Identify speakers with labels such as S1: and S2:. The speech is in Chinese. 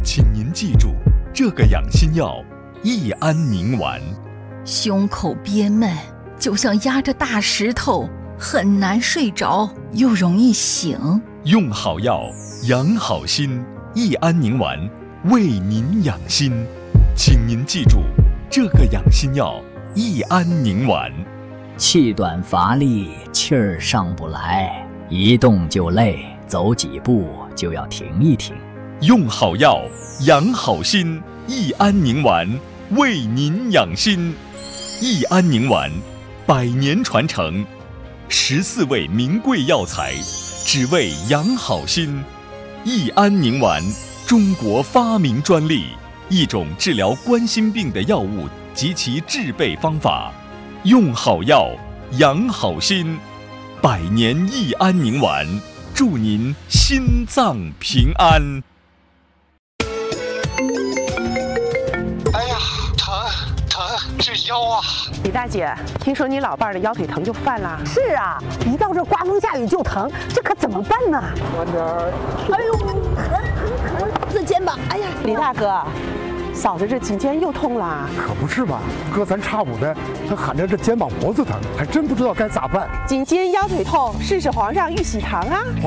S1: 请您记住这个养心药益安宁丸。
S2: 胸口憋闷，就像压着大石头，很难睡着，又容易醒。
S1: 用好药，养好心，益安宁丸为您养心。请您记住这个养心药益安宁丸。
S3: 气短乏力，气儿上不来，一动就累，走几步就要停一停。
S1: 用好药，养好心，益安宁丸为您养心。益安宁丸100年传承，14味名贵药材，只为养好心。益安宁丸，中国发明专利，一种治疗冠心病的药物及其制备方法。用好药，养好心，100年益安宁丸，祝您心脏平安。
S4: 哎呀，疼，这腰啊！
S5: 李大姐，听说你老伴儿的腰腿疼就犯了？
S6: 是啊，一到这刮风下雨就疼，这可怎么办呢？
S4: 慢点儿。
S6: 哎呦，疼！这肩膀，哎呀，
S5: 李大哥，嫂子这颈肩又痛了。
S7: 可不是嘛，隔三差五的，他喊着这肩膀脖子疼，还真不知道该咋办。
S5: 颈肩腰腿痛，试试皇上玉玺堂啊。